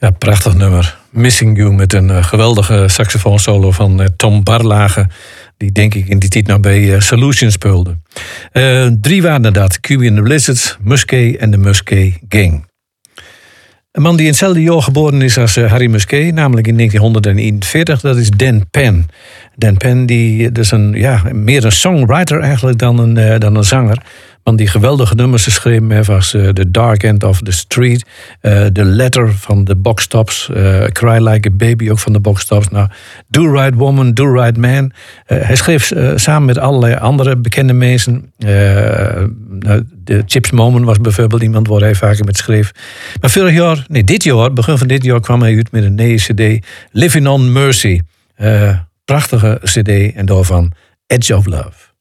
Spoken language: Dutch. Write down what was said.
Ja, prachtig nummer. Missing You met een geweldige saxofoonsolo van Tom Barlage. Die denk ik in die tijd nog bij Solution speelde. 3 waren dat. QB and the Blizzards, Musquet en de Musquet Gang. Een man die in hetzelfde jaar geboren is als Harry Musquet, namelijk in 1941, dat is Dan Penn. Dan Penn die is meer een songwriter eigenlijk dan een zanger. Man die geweldige nummers geschreven heeft als The Dark End of the Street, The Letter van de Box Tops, Cry Like a Baby ook van de Box Tops. Nou, Do Right Woman, Do Right Man. Hij schreef samen met allerlei andere bekende mensen. De Chips Moman was bijvoorbeeld iemand waar hij vaker met schreef. Maar begin van dit jaar kwam hij uit met een nieuwe cd, Living on Mercy. Prachtige cd en daarvan Edge of Love.